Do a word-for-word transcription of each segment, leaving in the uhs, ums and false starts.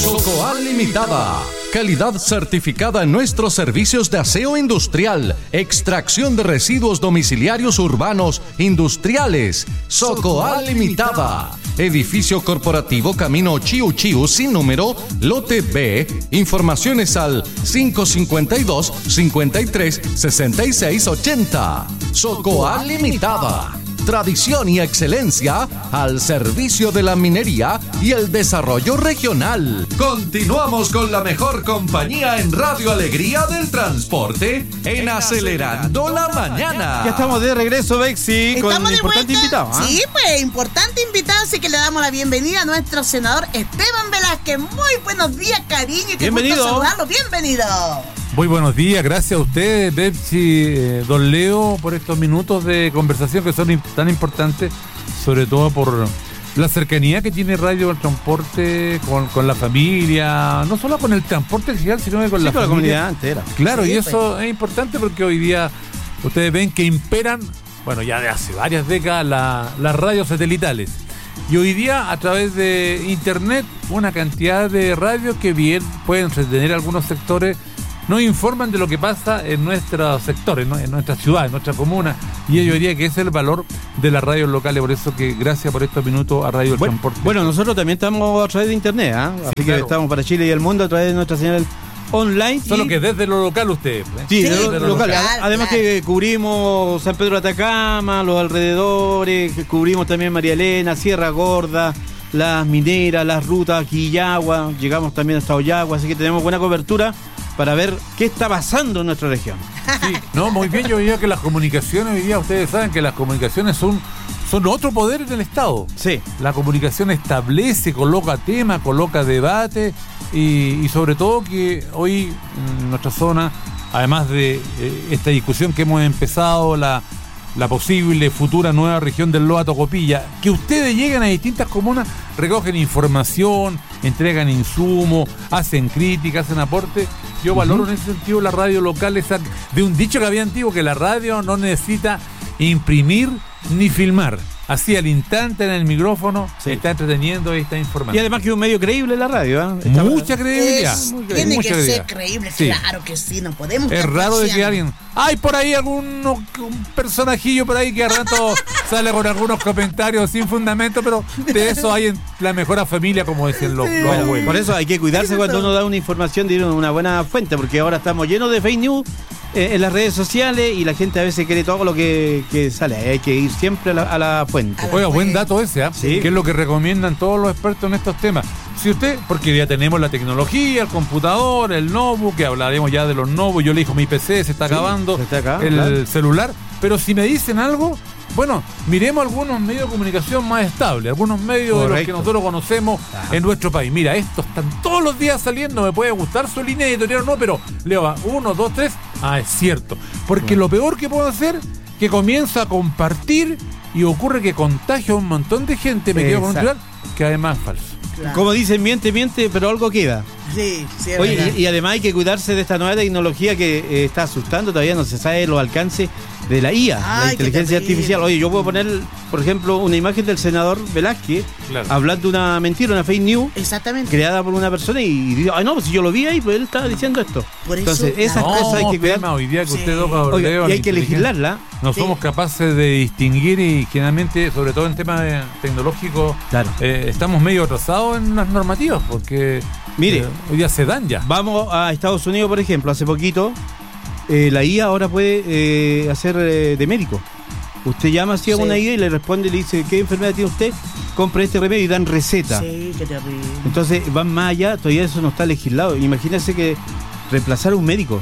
Socoal Limitada. Calidad certificada en nuestros servicios de aseo industrial, extracción de residuos domiciliarios urbanos, industriales. Socoal Limitada. Edificio corporativo Camino Chiu Chiu sin número, lote B. Informaciones al cinco cinco dos, cincuenta y tres, sesenta y seis ochenta. Socoal Limitada. Tradición y excelencia al servicio de la minería y el desarrollo regional. Continuamos con la mejor compañía en Radio Alegría del Transporte en Acelerando la Mañana. Ya estamos de regreso, Bexi, con un importante invitado. ¿eh? Sí, pues, importante invitado, así que le damos la bienvenida a nuestro senador Esteban Velázquez. Muy buenos días, cariño, y qué Bienvenido. gusto saludarlo. Bienvenido. Muy buenos días, gracias a ustedes, Bepsi, eh, Don Leo, por estos minutos de conversación que son in- tan importantes, sobre todo por la cercanía que tiene Radio del Transporte con, con la familia, no solo con el transporte general, sino que con Sí, la con la familia. comunidad entera. Claro, Sí, y pues. eso es importante porque hoy día ustedes ven que imperan, bueno, ya de hace varias décadas, la- las radios satelitales. Y hoy día, a través de internet, una cantidad de radios que bien pueden entretener algunos sectores, nos informan de lo que pasa en nuestros sectores, ¿no? En nuestra ciudad, en nuestra comuna. Y yo diría que ese es el valor de las radios locales. Por eso que gracias por estos minutos a Radio del Bueno, Transporte. bueno, nosotros también estamos a través de internet, ¿ah? Así que claro. estamos para Chile y el mundo a través de nuestra señal online. Solo y- que desde lo local ustedes. ¿eh? Sí, Sí, de lo, de lo local. local, Además claro. que cubrimos San Pedro de Atacama, los alrededores, que cubrimos también María Elena, Sierra Gorda, las mineras, las rutas, Quillagua, llegamos también hasta Ollagua, así que tenemos buena cobertura para ver qué está pasando en nuestra región. Sí, no, muy bien. Yo diría que las comunicaciones, hoy día ustedes saben que las comunicaciones son, son otro poder en el Estado. Sí. La comunicación establece, coloca tema, coloca debate y, y sobre todo que hoy en nuestra zona, además de eh, esta discusión que hemos empezado, la, la posible futura nueva región del Loa Tocopilla, que ustedes llegan a distintas comunas, recogen información, entregan insumos, hacen críticas, hacen aporte. Yo valoro en ese sentido la radio local, esa, de un dicho que había antiguo, que la radio no necesita imprimir ni filmar. Así al instante en el micrófono Sí. está entreteniendo y está informando. Y además que es un medio creíble la radio, ¿eh? Está- Mucha credibilidad. Es- Mucha tiene que credibilidad. ser creíble, Sí. claro que sí, no podemos Es estar raro de que paseando. alguien... Hay por ahí algún un personajillo por ahí que a rato sale con algunos comentarios sin fundamento, pero de eso hay en la mejor familia, como dicen los, los Bueno, abuelos. por eso hay que cuidarse cuando uno da una información de una buena fuente, porque ahora estamos llenos de fake news eh, en las redes sociales y la gente a veces quiere todo lo que, que sale. Hay que ir siempre a la, a la fuente. A la Oiga, buen fuente. dato ese, ¿ah? Sí. Que es lo que recomiendan todos los expertos en estos temas. Si usted, porque ya tenemos la tecnología, el computador, el notebook, que hablaremos ya de los notebooks, yo le digo mi P C, se está Sí, acabando, se está acabando, el claro. celular, pero si me dicen algo, bueno, miremos algunos medios de comunicación más estables, algunos medios de los Correcto. que nosotros conocemos Ajá. en nuestro país. Mira, estos están todos los días saliendo, me puede gustar su línea editorial o no, pero leo a uno, dos, tres, ah, es cierto. Porque lo peor que puedo hacer, que comienza a compartir y ocurre que contagia a un montón de gente, me quedo con un Exacto. titular que además es falso. Claro. Como dicen, miente, miente, pero algo queda. Sí, sí, es Oye, verdad. y, y además hay que cuidarse de esta nueva tecnología que eh, está asustando, todavía no se sabe los alcances de la I A, Ay, la qué inteligencia terrible. artificial. Oye, yo puedo poner, por ejemplo, una imagen del senador Velázquez Claro. hablando una mentira, una fake news Exactamente. creada por una persona y digo, ay no, pues si yo lo vi ahí, pues él estaba diciendo esto. Por eso, Entonces, esas claro. cosas hay que cuidar. tema hoy día que Sí. usted toca, Oiga, Leo, y la hay que inteligencia. legislarla. No Sí. somos capaces de distinguir y generalmente, sobre todo en temas de- tecnológicos, Claro. eh, estamos medio atrasados en las normativas porque Mire. eh, hoy día se dan ya. Vamos a Estados Unidos, por ejemplo, hace poquito, eh, la I A ahora puede eh, hacer eh, de médico. Usted llama así a Sí. una I A y le responde y le dice, ¿qué enfermedad tiene usted? Compre este remedio y dan receta. Sí, qué terrible. Entonces van más allá, todavía eso no está legislado. Imagínense que reemplazar a un médico.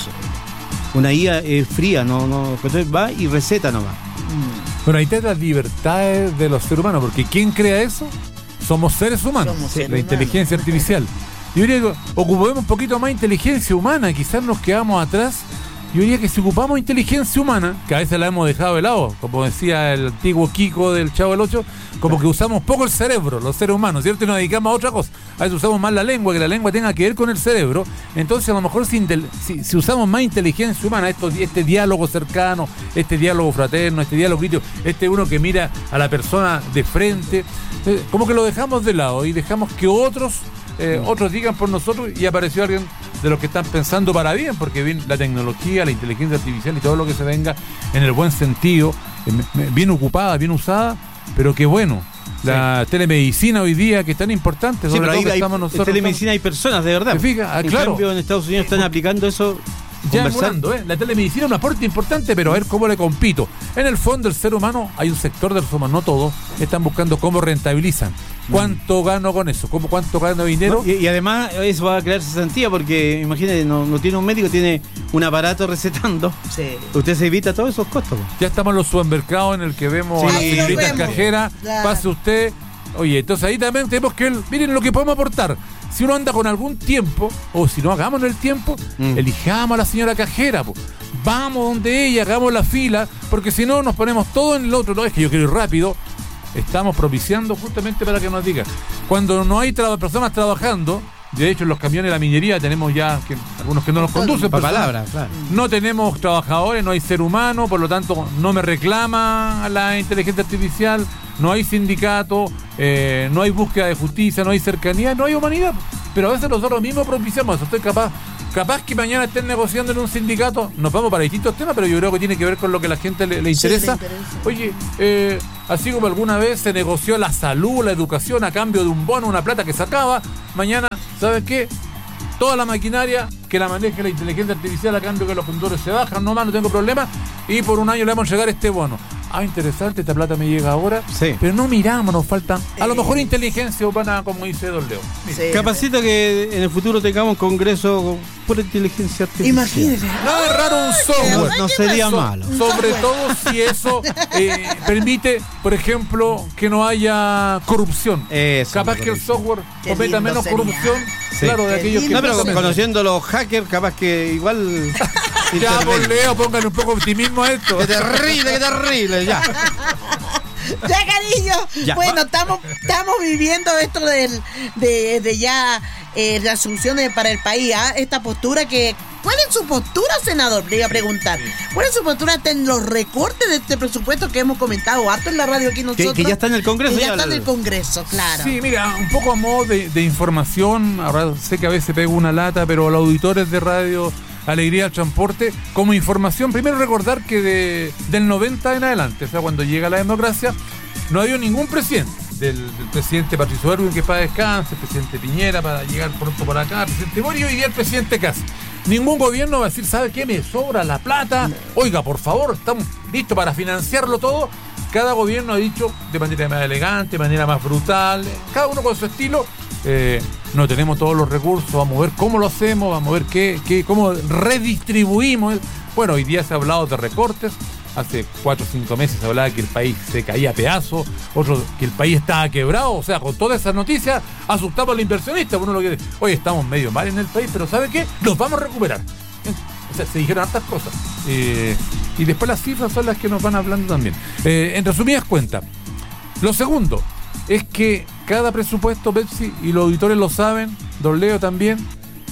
Una I A eh, fría, no, no, entonces va y receta nomás. Bueno, ahí está las libertades de los seres humanos, porque ¿quién crea eso? Somos seres humanos, Somos la seres inteligencia humanos. artificial. Yo diría que ocupemos un poquito más inteligencia humana, quizás nos quedamos atrás. Yo diría que si ocupamos inteligencia humana, que a veces la hemos dejado de lado, como decía el antiguo Kiko del Chavo del Ocho, como que usamos poco el cerebro, los seres humanos, ¿cierto? Y nos dedicamos a otra cosa. A veces usamos más la lengua, que la lengua tenga que ver con el cerebro. Entonces, a lo mejor si, intel- si, si usamos más inteligencia humana, esto, este diálogo cercano, este diálogo fraterno, este diálogo crítico, este uno que mira a la persona de frente, eh, como que lo dejamos de lado y dejamos que otros eh, otros digan por nosotros y apareció alguien de los que están pensando para bien, porque bien, la tecnología, la inteligencia artificial y todo lo que se venga en el buen sentido, eh, bien ocupada, bien usada, pero qué bueno. La sí. telemedicina hoy día, que es tan importante, sí, pero ahí hay, nosotros, en telemedicina hay personas, de verdad. ¿Se fija? Ah, en claro. cambio, en Estados Unidos están aplicando eso. Ya emulando, ¿eh? La telemedicina es un aporte importante, pero a ver cómo le compito. En el fondo, el ser humano, hay un sector del ser humano, no todos, están buscando cómo rentabilizan. ¿Cuánto gano con eso? ¿Cómo, ¿Cuánto gano dinero? No, y, y además eso va a crear cesantía porque, imagínate, no, no tiene un médico, tiene un aparato recetando. Sí. Usted se evita todos esos costos. Ya estamos en los supermercados en el que vemos sí. a la señorita cajera, ya. pase usted. Oye, entonces ahí también tenemos que, miren lo que podemos aportar. Si uno anda con algún tiempo, o si no hagamos en el tiempo, mm. elijamos a la señora cajera, po. Vamos donde ella, hagamos la fila, porque si no nos ponemos todo en el otro. No, es que yo quiero ir rápido. Estamos propiciando justamente para que nos digan. Cuando no hay tra- personas trabajando, de hecho en los camiones de la minería tenemos ya que, algunos que no nos conducen. Para palabras, claro. No tenemos trabajadores, no hay ser humano, por lo tanto no me reclama la inteligencia artificial, no hay sindicato, eh, no hay búsqueda de justicia, no hay cercanía, no hay humanidad. Pero a veces nosotros mismos propiciamos eso. Estoy capaz, capaz que mañana estén negociando en un sindicato, nos vamos para distintos temas, pero yo creo que tiene que ver con lo que a la gente le, le, interesa. Sí, le interesa. Oye, eh, así como alguna vez se negoció la salud, la educación a cambio de un bono, una plata que sacaba, mañana, ¿sabes qué? Toda la maquinaria que la maneje la inteligencia artificial a cambio que los conductores se bajan, no más, no tengo problema, y por un año le vamos a llegar este bono. Ah, interesante, esta plata me llega ahora, sí. Pero no miramos, nos falta a lo mejor inteligencia humana, como dice Don Leo. Sí, Capacita que en el futuro tengamos un congreso con pura inteligencia artificial. Imagínese. No es raro un software. No, no sería So- malo. Sobre todo si eso eh, permite, por ejemplo, que no haya corrupción. Eso, Capaz me que el parece. software Qué cometa lindo menos sería. corrupción, Sí. claro, de Qué aquellos que lindo No, pero sería. conociendo los hackers, capaz que igual. Ya, por intervienen. Leo, pónganle un poco de optimismo a esto. ¡Qué terrible, qué terrible! Ya. Ya, cariño. Ya. Bueno, estamos estamos viviendo esto del, de, de ya eh, las soluciones para el país. ¿Ah? Esta postura que... ¿Cuál es su postura, senador? Le iba a preguntar. ¿Cuál es su postura ante los recortes de este presupuesto que hemos comentado harto en la radio aquí nosotros? Que, que ya está en el Congreso. Que ya ya está el- en el Congreso, claro. Sí, mira, un poco a modo de, de información, ahora sé que a veces pego una lata, pero los auditores de Radio Alegría del Transporte, como información, primero recordar que de, del noventa en adelante, o sea, cuando llega la democracia, no ha habido ningún presidente. Del, del presidente Patricio Erwin, que para descanse, el presidente Piñera para llegar pronto por acá, el presidente Mori y hoy día el presidente Kast. Ningún gobierno va a decir, ¿sabe qué? Me sobra la plata. Oiga, por favor, estamos listos para financiarlo todo. Cada gobierno ha dicho de manera más elegante, de manera más brutal, cada uno con su estilo. Eh, no tenemos todos los recursos, vamos a ver cómo lo hacemos, vamos a ver qué, qué, cómo redistribuimos. Bueno, hoy día se ha hablado de recortes. Hace cuatro o cinco meses se hablaba que el país se caía a pedazos, otro que el país estaba quebrado. O sea, con todas esas noticias asustamos al inversionista. Uno lo que dice, oye, estamos medio mal en el país, pero ¿sabe qué? Nos vamos a recuperar. O sea, se dijeron hartas cosas. Eh, y después las cifras son las que nos van hablando también. Eh, en resumidas cuentas, lo segundo es que cada presupuesto, Pepsi, y los auditores lo saben, Don Leo también,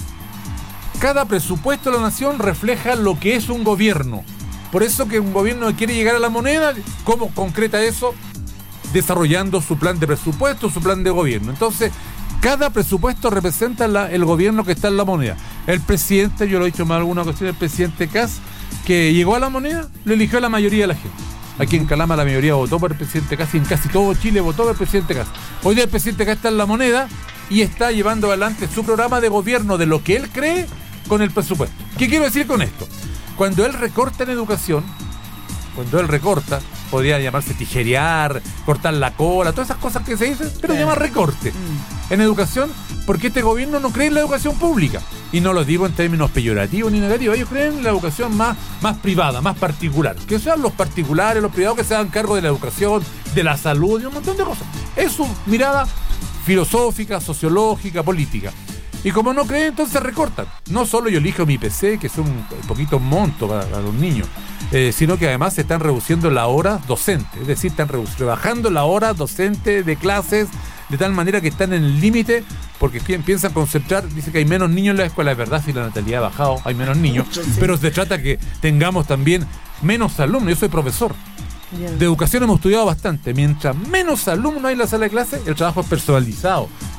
cada presupuesto de la nación refleja lo que es un gobierno. Por eso que un gobierno quiere llegar a la moneda, ¿cómo concreta eso? Desarrollando su plan de presupuesto, su plan de gobierno. Entonces, cada presupuesto representa la, el gobierno que está en la moneda. El presidente, yo lo he dicho en alguna ocasión, el presidente Kast, que llegó a la moneda, lo eligió la mayoría de la gente. Aquí en Calama la mayoría votó por el presidente Kast y en casi todo Chile votó por el presidente Kast. Hoy día el presidente Kast está en la moneda y está llevando adelante su programa de gobierno de lo que él cree con el presupuesto. ¿Qué quiero decir con esto? Cuando él recorta en educación, cuando él recorta, podría llamarse tijerear, cortar la cola, todas esas cosas que se dicen, pero Sí. llama recorte. Mm. En educación, porque este gobierno no cree en la educación pública. Y no lo digo en términos peyorativos ni negativos, ellos creen en la educación más, más privada, más particular. Que sean los particulares, los privados que se hagan cargo de la educación, de la salud y un montón de cosas. Es su mirada filosófica, sociológica, política. Y como no creen, entonces recortan. No solo yo elijo mi P C, que son un poquito monto para, para los niños, eh, sino que además se están reduciendo la hora docente. Es decir, están redu- rebajando la hora docente de clases de tal manera que están en el límite, porque quien piensa concentrar, dice que hay menos niños en la escuela. Es verdad, si la natalidad ha bajado, hay menos niños, Mucho, sí. pero se trata que tengamos también menos alumnos. Yo soy profesor. De educación hemos estudiado bastante. Mientras menos alumnos hay en la sala de clase, el trabajo es personalizado. Yo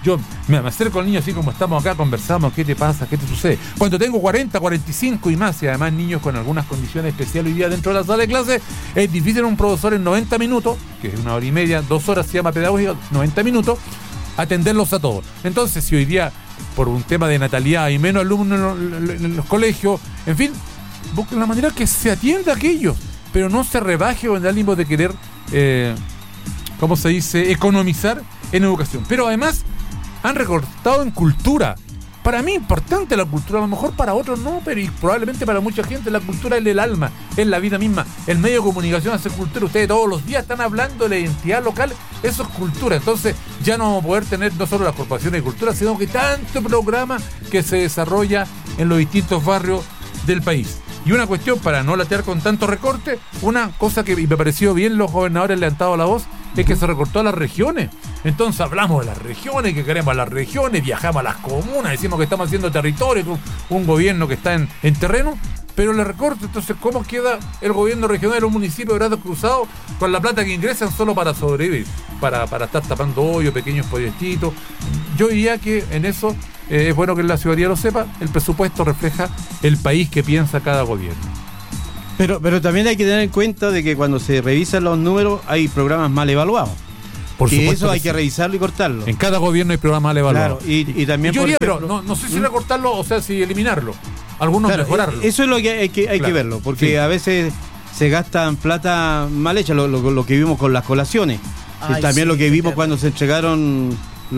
yo me, me acerco al niño así como estamos acá, conversamos, ¿qué te pasa? ¿Qué te sucede? Cuando tengo cuarenta, cuarenta y cinco y más, y además niños con algunas condiciones especiales hoy día dentro de la sala de clase, es difícil un profesor en noventa minutos, que es una hora y media, dos horas se llama pedagógica, noventa minutos, atenderlos a todos. Entonces, si hoy día, por un tema de natalidad, hay menos alumnos en los, en los colegios, en fin, busquen la manera que se atienda a aquellos, pero no se rebaje con el ánimo de querer, eh, ¿cómo se dice?, economizar en educación. Pero además, han recortado en cultura. Para mí importante la cultura, a lo mejor para otros no, pero y probablemente para mucha gente la cultura es el alma, es la vida misma. El medio de comunicación hace cultura. Ustedes todos los días están hablando de la identidad local, eso es cultura. Entonces ya no vamos a poder tener no solo las corporaciones de cultura, sino que tanto programa que se desarrolla en los distintos barrios del país. Y una cuestión, para no latear con tanto recorte, una cosa que me pareció bien, los gobernadores le han dado la voz, es que se recortó a las regiones. Entonces hablamos de las regiones, que queremos a las regiones, viajamos a las comunas, decimos que estamos haciendo territorio, con un gobierno que está en, en terreno, pero le recorta. Entonces, ¿cómo queda el gobierno regional de los municipios de brazos cruzados con la plata que ingresan solo para sobrevivir, para, para estar tapando hoyos, pequeños proyectitos? Yo diría que en eso eh, es bueno que la ciudadanía lo sepa, el presupuesto refleja el país que piensa cada gobierno. Pero, pero también hay que tener en cuenta de que cuando se revisan los números hay programas mal evaluados. Por que supuesto eso hay que que sí. revisarlo y cortarlo. En cada gobierno hay programas mal evaluados. Claro, y, y también yo por diría, ejemplo, pero no, no sé si ¿Mm? recortarlo, o sea, si eliminarlo. Algunos claro, mejorarlo. Eso es lo que hay que, hay Claro, que verlo, porque sí. a veces se gastan plata mal hecha, lo, lo, lo que vimos con las colaciones. Ay, y también sí, lo que vimos qué cuando se entregaron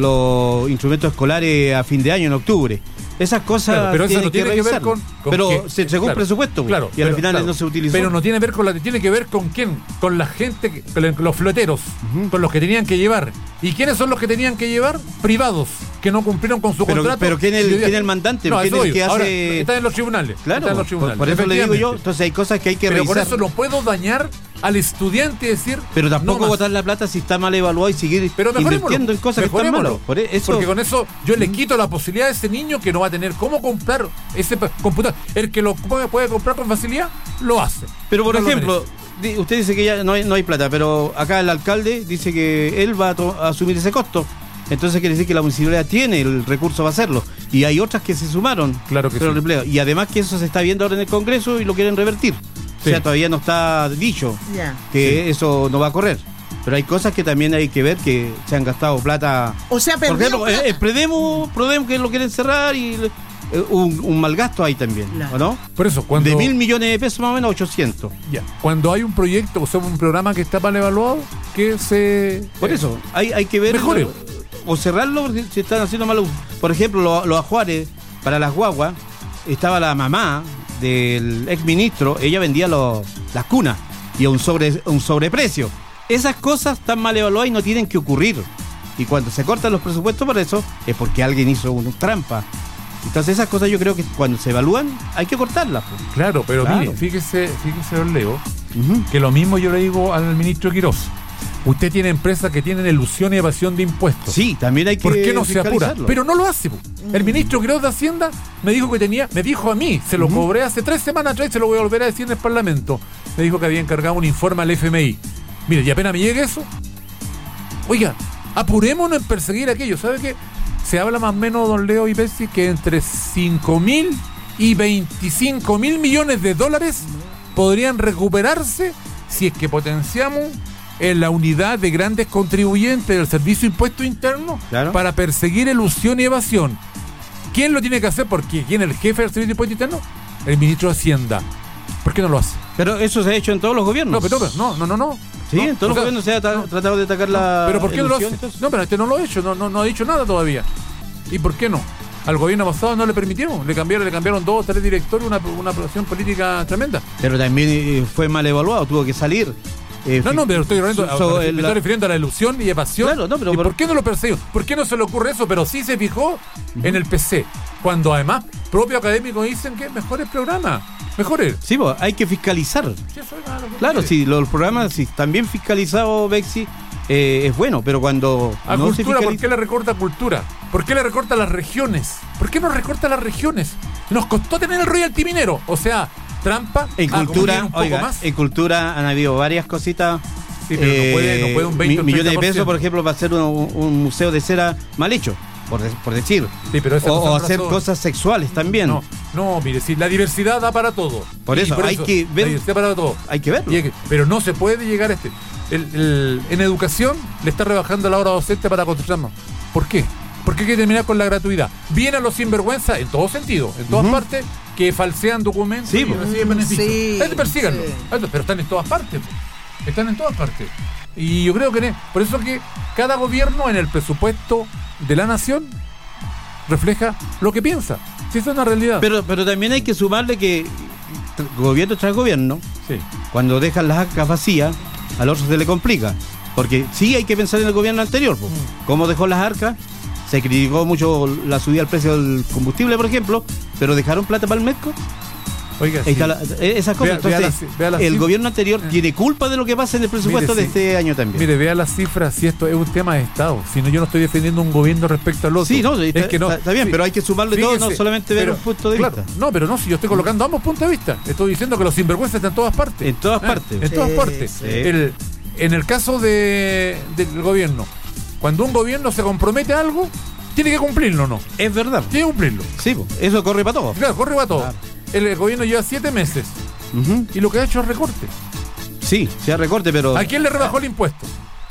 los instrumentos escolares a fin de año, en octubre. Esas cosas Claro, pero eso tienen no tiene que ver revisarlo. con, con pero que- se entregó claro, un presupuesto, claro, y al pero, final claro, no se utilizó. Pero no tiene que ver con la tiene que ver con quién, con la gente, que- con los floteros, Ujú. con los que tenían que llevar. ¿Y quiénes son los que tenían que llevar? Privados, que no cumplieron con su Pero- contrato. pero ¿quién es el- Y hoy día- quién es el mandante? No, ¿Quién eso es el voy. que Ahora, hace- está en los tribunales. Claro, está en los por, tribunales. por eso le digo yo, efectivamente. entonces hay cosas que hay que Pero con revisar. eso no puedo dañar al estudiante y decir. Pero tampoco no más. botar la plata si está mal evaluado y seguir Pero invirtiendo en cosas que están mejorémoslo. malas. Por e- eso, Porque con eso yo le quito la posibilidad a ese niño que no va a tener cómo comprar ese pa- computador. El que lo puede, puede comprar con facilidad, lo hace. Pero por No lo ejemplo, di- usted dice que ya no hay, no hay plata, pero acá el alcalde dice que él va a, to- a asumir ese costo. Entonces quiere decir que la municipalidad tiene el recurso para hacerlo. Y hay otras que se sumaron. Claro que pero sí. el empleo. Y además que eso se está viendo ahora en el Congreso y lo quieren revertir. Sí. O sea, todavía no está dicho Ya. que eso no va a correr. Pero hay cosas que también hay que ver que se han gastado plata. O sea, Por perdió ejemplo, plata. eh, eh, Predemo, Prodem que lo quieren cerrar y eh, un, un mal gasto ahí también, Claro. ¿o no? Por eso, cuando. De mil millones de pesos más o menos ochocientos. Ya. Cuando hay un proyecto, o sea, un programa que está mal evaluado, que se. Por eh, eso, hay, hay que ver Mejore. o cerrarlo porque se están haciendo mal uso. Por ejemplo, los, los ajuares para las guaguas, estaba la mamá del ex ministro, ella vendía los, las cunas y a un, sobre, un sobreprecio. Esas cosas están mal evaluadas y no tienen que ocurrir. Y cuando se cortan los presupuestos por eso, es porque alguien hizo una trampa. Entonces esas cosas yo creo que cuando se evalúan hay que cortarlas. Pues. Claro, pero Claro. mire, fíjese, fíjese, don Leo, Ujú. que lo mismo yo le digo al ministro Quirós. Usted tiene empresas que tienen elusión y evasión de impuestos. Sí, también hay que ¿Por qué no se apura? fiscalizarlo. Pero no lo hace. po. El ministro Quirós de Hacienda me dijo que tenía, me dijo a mí, se lo Ujú. cobré hace tres semanas atrás y se lo voy a volver a decir en el Parlamento. Me dijo que había encargado un informe al F M I. Mire, y apenas me llegue eso, oiga, apurémonos en perseguir aquello. ¿Sabe qué? Se habla más o menos, don Leo y Bessi, que entre cinco mil y veinticinco mil millones de dólares podrían recuperarse si es que potenciamos en la unidad de grandes contribuyentes del Servicio de Impuesto Interno Claro. para perseguir elusión y evasión. ¿Quién lo tiene que hacer? Porque ¿quién es el jefe del Servicio de Impuesto Interno? El ministro de Hacienda. ¿Por qué no lo hace? Pero eso se ha hecho en todos los gobiernos. No, pero no, no, no, no. Sí, No, en todos o los sea, gobiernos se ha ta- no, tratado de atacar la. ¿Pero por qué no lo ilusión, hace? entonces. No, pero este no lo ha hecho, no, no, no ha dicho nada todavía. ¿Y por qué no? Al gobierno pasado no le permitieron, le cambiaron, le cambiaron dos o tres directores, una, una aprobación política tremenda. Pero también eh, fue mal evaluado, tuvo que salir. eh, No, no, pero estoy hablando, so- so- me el- estoy refiriendo a la ilusión y evasión. Claro, no, pero ¿Y por- por qué no lo perseguimos? ¿Por qué no se le ocurre eso? Pero sí se fijó en el P C, cuando además propios académicos dicen que mejores programas, mejores. Sí, pues, hay que fiscalizar. Sí, eso es malo, ¿no? Claro, si los programas si están bien fiscalizados, Bexi, eh, es bueno, pero cuando A no se cultura, ¿por fiscaliza. qué le recorta cultura? ¿Por qué le recorta las regiones? ¿Por qué nos recorta las regiones? Nos costó tener el royalty minero, o sea, trampa. En ah, como cultura, tiene un poco oiga, más. en cultura han habido varias cositas. Sí, pero no puede- no puede un veinte o mi- millones de treinta por ciento. pesos, por ejemplo, para hacer un, un museo de cera mal hecho. por, de- por decir. Sí, pero esas O, no son o hacer razones. cosas sexuales también. No, no, mire, si la diversidad da para todo. Por Y eso, hay que ver- La diversidad para todo. Hay que verlo. Y hay que- pero no se puede llegar a este. El, el- en educación le está rebajando la hora docente para construirnos. ¿Por qué? Porque hay que terminar con la gratuidad. Vienen a los sinvergüenza, en todo sentido, en todas Ujú. partes, que falsean documentos Sí, y pues. reciben beneficios. Sí, Este, persíganlo. sí. Este, pero están en todas partes. pues. Están en todas partes. Y yo creo que ne- por eso que cada gobierno en el presupuesto de la nación refleja lo que piensa. Si eso es una realidad. Pero, pero también hay que sumarle que tr- gobierno tras gobierno, sí. cuando dejan las arcas vacías, al otro se le complica. Porque sí hay que pensar en el gobierno anterior. po. ¿Cómo dejó las arcas? Se criticó mucho la subida al precio del combustible, por ejemplo, pero dejaron plata para el Medco. Oiga, Ahí sí. está la- eh, esas cosas. Vea- vea Entonces, las- vea las el cif- gobierno anterior Eh. tiene culpa de lo que pasa en el presupuesto Mire, de sí. este año también. Mire, vea las cifras, si esto es un tema de Estado. Si no, yo no estoy defendiendo un gobierno respecto al otro. Sí, no, es está, que no. está- está bien, sí. pero hay que sumarle todo, no Fíjese, solamente ver pero, un punto de claro, vista. No, pero no, si yo estoy colocando ambos puntos de vista. Estoy diciendo que los sinvergüenzas están en todas partes. En todas Eh, partes. En todas Sí, partes. sí. El- en el caso de, del gobierno, cuando un gobierno se compromete a algo, tiene que cumplirlo, ¿no? Es verdad. Tiene que cumplirlo. Sí, po, eso corre para todos. Claro, corre va todo. Claro. El, el gobierno lleva siete meses Ujú. y lo que ha hecho es recorte. Sí, sea recorte, pero ¿A quién le rebajó el impuesto?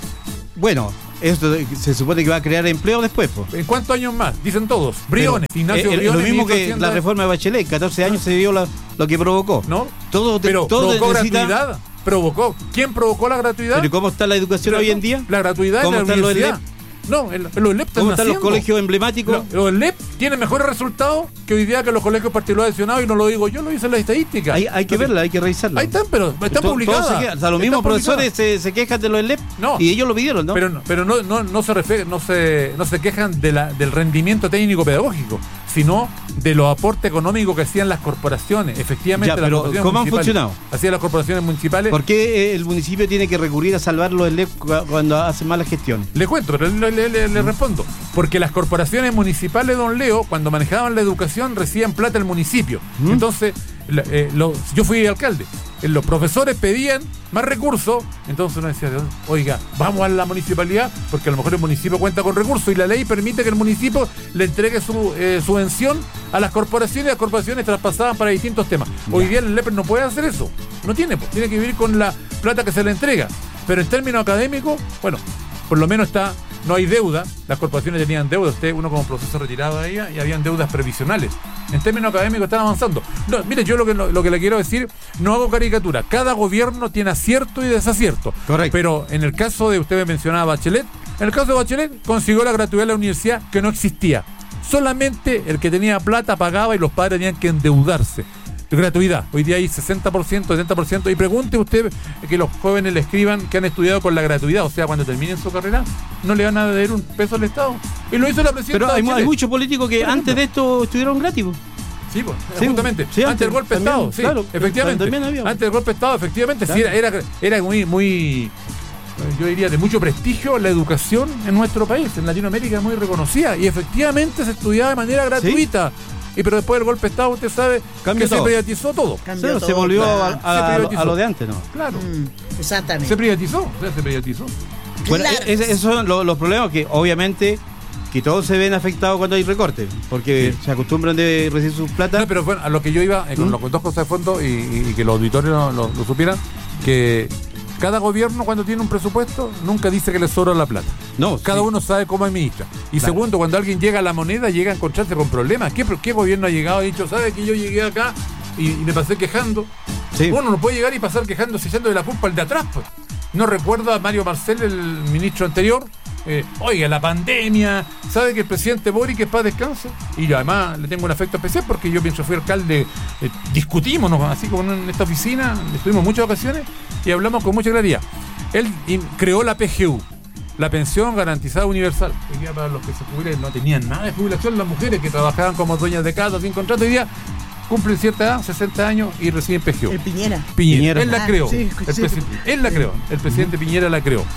bueno, esto se supone que va a crear empleo después. Po. ¿En cuántos años más? Dicen todos. Briones, Pero, Ignacio eh, eh, Briones. lo mismo ministro de que Hacienda. la reforma de Bachelet, catorce años se dio la- lo que provocó. ¿No? Todo, te- Pero todo provocó necesita- gratuidad. Provocó. ¿Quién provocó la gratuidad? Pero ¿cómo está la educación hoy en día? La gratuidad en ¿Cómo la están los universidad. No, en, en los L E P ¿Cómo están los naciendo. colegios emblemáticos? Lo- Los L E P tienen mejores resultados que hoy día que los colegios particulares adicionados, y no lo digo yo, lo dicen las estadísticas. Hay, hay que Entonces, verla, hay que revisarla. Ahí están, pero están To- todos publicadas. se quejan. O sea, los Están mismos publicadas. profesores se, se quejan de los L E P No. y ellos lo pidieron, ¿no? Pero, no- pero no, no, no se refiere, no se, no se quejan de la, del rendimiento técnico pedagógico, sino de los aportes económicos que hacían las corporaciones. Efectivamente, Ya, las pero corporaciones ¿cómo han municipales. funcionado? Hacían las corporaciones municipales. ¿Por qué el municipio tiene que recurrir a salvar los L E P cu- cuando hacen mala gestión? Le cuento, pero le, le- le- le respondo. Porque las corporaciones municipales, don Leo, cuando manejaban la educación, recibían plata del municipio. ¿Mm? Entonces, la- eh, lo- yo fui alcalde. Eh, Los profesores pedían más recursos, entonces uno decía, oiga, vamos a la municipalidad, porque a lo mejor el municipio cuenta con recursos y la ley permite que el municipio le entregue su eh, subvención a las corporaciones, y las corporaciones traspasaban para distintos temas. Hoy día el L E P no puede hacer eso. No tiene, pues, tiene que vivir con la plata que se le entrega. Pero en términos académicos, bueno, por lo menos está, no hay deuda. Las corporaciones tenían deuda, usted, uno como proceso retirado de ella, y habían deudas previsionales. En términos académicos están avanzando. No, mire, yo lo que, lo, lo que le quiero decir, no hago caricatura. Cada gobierno tiene acierto y desacierto. Correcto. Pero en el caso de, usted me mencionaba Bachelet, en el caso de Bachelet consiguió la gratuidad de la universidad que no existía. Solamente el que tenía plata pagaba y los padres tenían que endeudarse. Gratuidad. Hoy día hay sesenta por ciento, setenta por ciento. Y pregunte usted que los jóvenes le escriban que han estudiado con la gratuidad. O sea, cuando terminen su carrera, no le van a dar un peso al Estado. Y lo hizo la presidenta. Pero hay, mu- hay Bachelet. muchos políticos que Por ejemplo. antes de esto estuvieron gratis. po. Sí, pues, Sí, justamente. sí, antes antes del golpe de también, Estado, sí, claro, efectivamente. también había. Antes del golpe de Estado, efectivamente, sí, Claro. era, era, era muy, muy, yo diría, de mucho prestigio la educación en nuestro país. En Latinoamérica es muy reconocida y efectivamente se estudiaba de manera gratuita. Y pero después del golpe de Estado, usted sabe Cambió que se todo. privatizó todo. Cambió Se, todo, se volvió claro. a, a- Se a- privatizó. a lo de antes, ¿no? Claro. Mm, exactamente. Se privatizó, o sea, se privatizó. Bueno, Claro. e- ese- esos son lo- los problemas que obviamente que todos se ven afectados cuando hay recortes, porque Sí. se acostumbran de recibir sus plata. No, pero bueno, a lo que yo iba, eh, con, ¿Mm? lo- con dos cosas de fondo y, y- y que los auditores lo, lo- lo supieran, que cada gobierno cuando tiene un presupuesto nunca dice que le sobra la plata. No, Cada sí. uno sabe cómo administra. Y Claro. segundo, cuando alguien llega a la moneda, llega a encontrarse con problemas. ¿Qué, qué gobierno ha llegado y ha dicho, sabe que yo llegué acá y, y me pasé quejando? Sí. Uno no puede llegar y pasar quejándose, echando de la culpa al de atrás, pues. No recuerdo a Mario Marcel, el ministro anterior. Eh, oiga, la pandemia, ¿sabe que el presidente Boric es para descanso? Y además le tengo un afecto especial porque yo pienso fui alcalde, eh, discutimos, ¿no? Así como en esta oficina, estuvimos muchas ocasiones y hablamos con mucha claridad. Él in- creó la P G U, la pensión garantizada universal. Hoy día para los que se jubilan no tenían nada de jubilación, las mujeres que trabajaban como dueñas de casa sin contrato, hoy día cumplen cierta edad, sesenta años y reciben P G U. El Piñera. Piñera. Piñera. Él la Ah, creó. sí, El sí. presi- él la creó. El presidente Piñera la creó.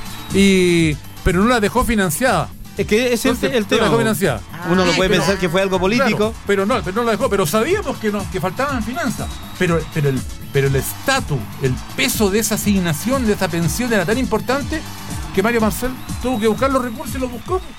Y pero no la dejó financiada. Es que ese es el, Entonces, el no la tema. dejó financiada. Uno no Ah, puede pero- pensar que fue algo político. Claro, pero no, pero no la dejó. Pero sabíamos que no, que faltaban finanzas. Pero, pero el, pero el estatus, el peso de esa asignación, de esa pensión era tan importante que Mario Marcel tuvo que buscar los recursos y los buscó.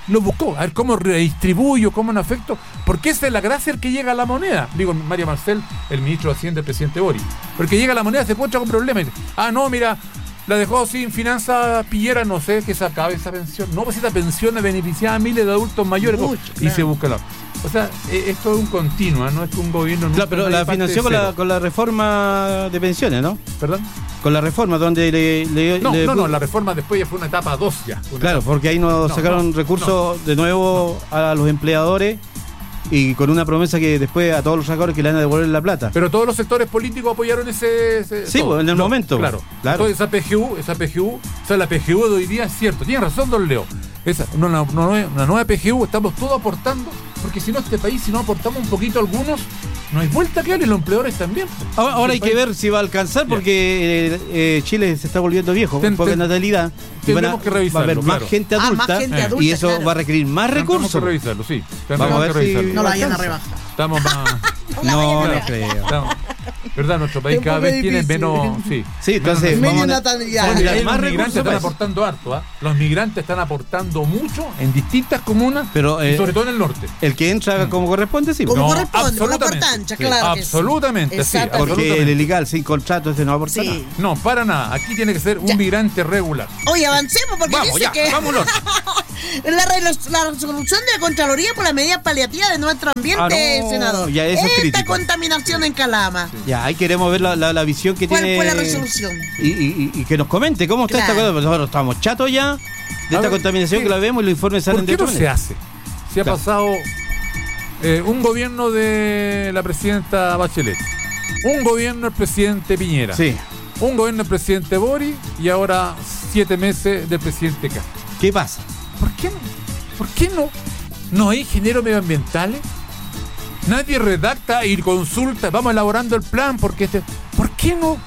lo buscó, a ver cómo redistribuyo, cómo no afecto, porque esa es la gracia el que llega a la moneda. Digo, Mario Marcel, el ministro de Hacienda, el presidente Boric, porque llega a la moneda, se encuentra con problemas. Ah, no, mira, la dejó sin finanzas Piñera, no sé, que se acabe esa pensión. No, pues esa pensión beneficiaba a miles de adultos mayores. Mucho, y claro. se busca la... O sea, esto es un continuo, no es que un gobierno... Claro, pero la financió con la, con la reforma de pensiones, ¿no? ¿Perdón? Con la reforma donde le... le No, le, no, no, la reforma después ya fue una etapa dos ya. Claro, porque ahí nos no, sacaron no, recursos no, de nuevo no. a los empleadores y con una promesa que después a todos los trabajadores que le van a devolver la plata. Pero todos los sectores políticos apoyaron ese... ese sí, todo. pues, en el no, momento. Claro. claro. Entonces esa P G U, esa P G U, o sea, la P G U de hoy día es cierto. Tiene razón, don Leo. Esa, una, una, una, una nueva P G U, estamos todos aportando, porque si no este país, si no aportamos un poquito algunos, no hay vuelta que darle, los empleadores también. Ahora, ahora hay país... que ver si va a alcanzar, porque eh, eh, Chile se está volviendo viejo, Ten, con poca ten, natalidad. Y van a, tendremos que revisarlo, va a haber claro. más gente Ah, adulta, más gente eh, adulta, y eso claro. va a requerir más Tenemos recursos. que revisarlo, sí. Vamos a ver que revisarlo. si- No la vayan a alcanza. rebajar. Estamos más... No, no creo. Estamos... ¿Verdad? Nuestro país Es un cada poco vez tiene difícil. menos... Sí, Sí, entonces Medio vamos a- natalidad. vamos a Oye, tirar ahí más los migrantes recursos están para eso. aportando harto, ¿ah? Los migrantes están aportando mucho en distintas comunas, Pero, eh, y sobre todo en el norte. El que entra como corresponde, sí. Como No, corresponde, por la absolutamente. puerta ancha, Sí, claro que sí. absolutamente, sí, Exactamente. Porque absolutamente. el ilegal sin contrato ese no va a aportar nada. Sí. No, para nada. Aquí tiene que ser un Ya. migrante regular. Oye, avancemos porque Vamos, dice ya, que vámonos. la, re- la resolución de la Contraloría por las medidas paliativas de nuestro ambiente, Ah, no, senador. ya eso es Esta crítico. contaminación en Calama. Ya, ahí queremos ver la, la, la visión que ¿Cuál tiene. fue la resolución? Y, y- y que nos comente cómo está Claro. esta cosa. Porque nosotros estamos chatos ya de esta ver, contaminación ¿qué? que la vemos y los informes ¿Por salen de qué no otra se manera. hace? Se ha Claro. pasado eh, un gobierno de la presidenta Bachelet, un gobierno del presidente Piñera, Sí. un gobierno del presidente Boric y ahora siete meses del presidente Castro. ¿Qué pasa? ¿Por qué no? ¿Por qué no? ¿No hay ingenieros medioambientales? Nadie redacta y consulta, vamos elaborando el plan, porque este... ¿Por qué no?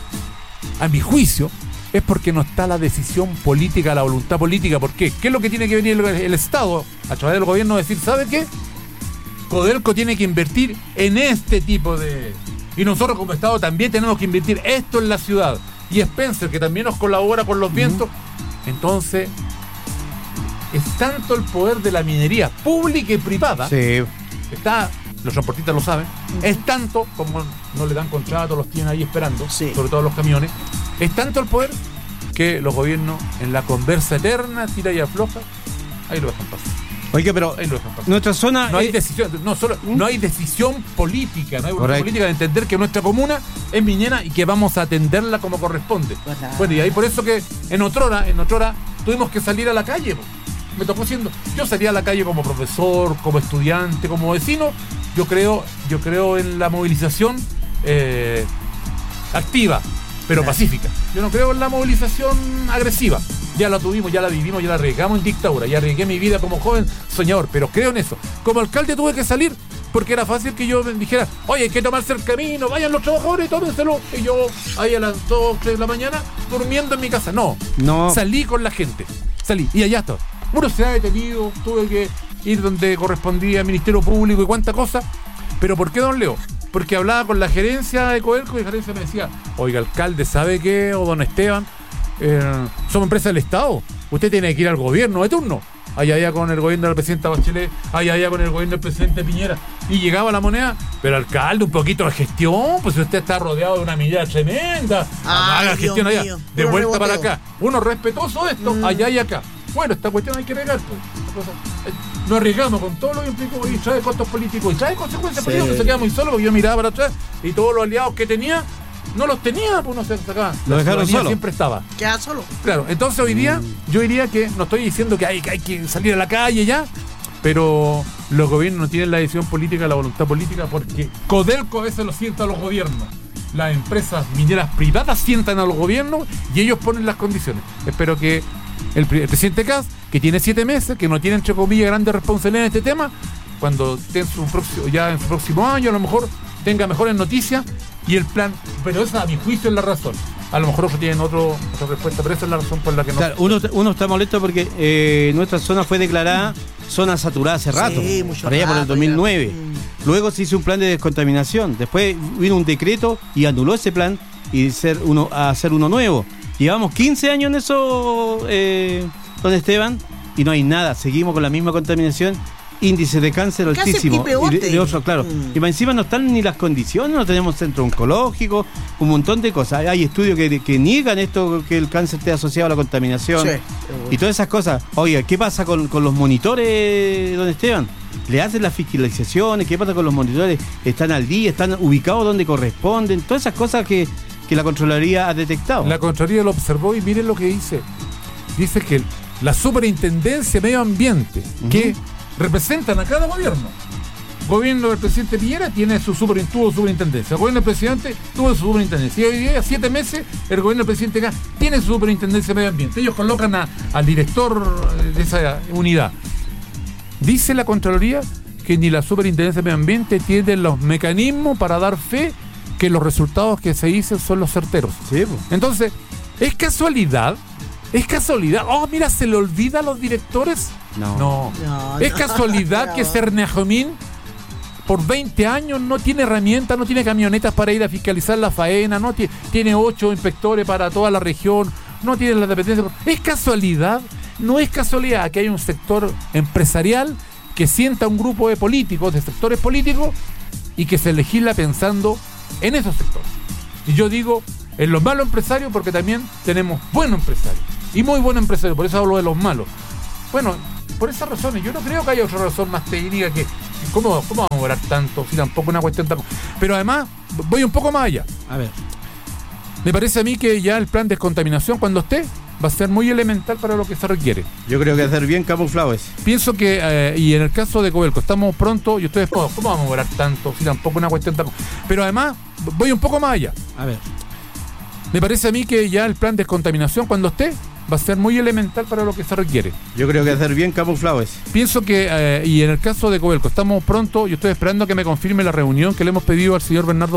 A mi juicio, es porque no está la decisión política, la voluntad política. ¿Por qué? ¿Qué es lo que tiene que venir el, el Estado a través del gobierno? Decir, ¿sabe qué? Codelco tiene que invertir en este tipo de... Y nosotros como Estado también tenemos que invertir esto en la ciudad. Y Spencer, que también nos colabora con los vientos. Entonces, es tanto el poder de la minería pública y privada. Sí. Está, los transportistas lo saben, es tanto, como no le dan contrato, los tienen ahí esperando, Sí. sobre todo los camiones, es tanto el poder que los gobiernos en la conversa eterna, tira y afloja, ahí lo dejan pasar. Oiga, pero Ahí lo dejan pasar. nuestra zona. No hay es- decisión, no solo, no hay decisión política, no hay voluntad Correcto. política de entender que nuestra comuna es minera y que vamos a atenderla como corresponde. Claro. Bueno, y ahí por eso que en Otrora, en Otrora, tuvimos que salir a la calle. po. Me tocó siendo, yo salía a la calle como profesor, como estudiante, como vecino. Yo creo, yo creo en la movilización eh, activa, pero Claro. pacífica. Yo no creo en la movilización agresiva. Ya la tuvimos, ya la vivimos, ya la arriesgamos en dictadura, ya arriesgué mi vida como joven soñador, pero creo en eso. Como alcalde tuve que salir porque era fácil que yo dijera, oye, hay que tomarse el camino, vayan los trabajadores y tómenselo. Y yo ahí a las dos, tres de la mañana durmiendo en mi casa. No, No. salí con la gente, salí y allá está. Uno se ha detenido, tuve que ir donde correspondía, Ministerio Público y cuánta cosa. ¿Pero por qué, don Leo? Porque hablaba con la gerencia de Codelco y la gerencia me decía, oiga, alcalde, ¿sabe qué? O don Esteban, eh, somos empresa del Estado. Usted tiene que ir al gobierno de turno. Allá, allá con el gobierno del presidente Bachelet, allá, allá con el gobierno del presidente Piñera. Y llegaba la moneda, pero alcalde, un poquito de gestión, pues usted está rodeado de una minera tremenda. Ay, Haga Dios gestión allá, mío, de puro vuelta para reboteo. acá. Uno respetuoso de esto, Mm. allá y acá. Bueno, esta cuestión hay que regar, pues. Esta cosa, eh, Nos arriesgamos con todo lo que implicó y trae costos políticos y trae consecuencias Sí. políticas. Se queda muy solo porque yo miraba para atrás y todos los aliados que tenía no los tenía, pues no se sacaban. Lo La dejaron ciudadanía solo. siempre estaba. Queda solo. Claro, entonces hoy día yo diría que no estoy diciendo que hay, que hay que salir a la calle ya, pero los gobiernos no tienen la decisión política, la voluntad política, porque Codelco a veces lo sienta a los gobiernos. Las empresas mineras privadas sientan a los gobiernos y ellos ponen las condiciones. Espero que el, pre- el presidente Kast, que tiene siete meses, que no tiene entre comillas grandes responsabilidades en este tema, cuando esté en su próximo, ya en su próximo año a lo mejor tenga mejores noticias y el plan, pero esa a mi juicio es la razón. A lo mejor otros tienen otro, otra respuesta, pero esa es la razón por la que no. Claro, uno, uno está molesto porque eh, nuestra zona fue declarada zona saturada hace rato, Sí, mucho por allá por el rato dos mil nueve. ya. Mm. Luego se hizo un plan de descontaminación, después vino un decreto y anuló ese plan y ser uno, a hacer uno nuevo. Llevamos quince años en eso, eh, don Esteban, y no hay nada, seguimos con la misma contaminación, índice de cáncer Casi altísimo. y Y de, de otro, claro. Mm. Y más encima no están ni las condiciones, no tenemos centro oncológico, un montón de cosas. Hay, hay estudios que, que niegan esto, que el cáncer esté asociado a la contaminación. Sí. Y todas esas cosas. Oiga, ¿qué pasa con, con los monitores, don Esteban? ¿Le hacen las fiscalizaciones? ¿Qué pasa con los monitores? ¿Están al día? ¿Están ubicados donde corresponden? Todas esas cosas que, que la Contraloría ha detectado. La Contraloría lo observó y miren lo que dice. Dice que la Superintendencia de Medio Ambiente, uh-huh. que representan a cada gobierno. El gobierno del presidente Piñera tiene su super, tuvo su superintendencia. El gobierno del presidente tuvo su superintendencia. Y hoy día, siete meses, el gobierno del presidente acá tiene su superintendencia de medio ambiente. Ellos colocan a, al director de esa unidad. Dice la Contraloría que ni la superintendencia de medio ambiente tiene los mecanismos para dar fe que los resultados que se dicen son los certeros. Sí, pues. Entonces, ¿es casualidad? ¿Es casualidad? Oh, mira, ¿se le olvida a los directores? No. No. No, ¿Es no, casualidad no. que Cernejomín por veinte años no tiene herramientas, no tiene camionetas para ir a fiscalizar la faena, no tiene, tiene ocho inspectores para toda la región, no tiene la dependencia? ¿Es casualidad? No es casualidad que hay un sector empresarial que sienta un grupo de políticos, de sectores políticos, y que se legisla pensando en esos sectores. Y yo digo en los malos empresarios porque también tenemos buenos empresarios y muy buenos empresarios, por eso hablo de los malos. Bueno, por esas razones, yo no creo que haya otra razón más técnica que ¿cómo, cómo vamos a cobrar tanto? Si tampoco es una cuestión tan... Pero además, voy un poco más allá. A ver. Me parece a mí que ya el plan de descontaminación, cuando esté, va a ser muy elemental para lo que se requiere. Yo creo que hacer bien camuflado es. Pienso que, eh, y en el caso de Codelco, estamos pronto, y ustedes, ¿cómo, cómo vamos a cobrar tanto? Si tampoco es una cuestión tan... Pero además, voy un poco más allá. A ver. Me parece a mí que ya el plan de descontaminación, cuando esté, va a ser muy elemental para lo que se requiere. Yo creo que hacer bien camuflado es. Pienso que, eh, y en el caso de Codelco, estamos pronto, y estoy esperando que me confirme la reunión que le hemos pedido al señor Bernardo